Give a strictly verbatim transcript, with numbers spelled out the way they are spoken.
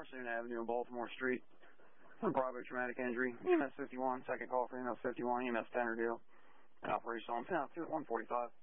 Marcion Avenue and Baltimore Street. Private traumatic injury. E M S fifty-one, second call for E M S fifty-one, E M S ten deal. And operational on one forty-five.